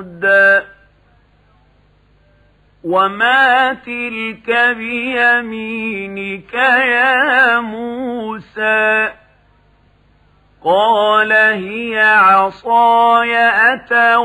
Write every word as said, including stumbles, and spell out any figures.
وما تلك بيمينك يا موسى قال هي عصاي أتوكل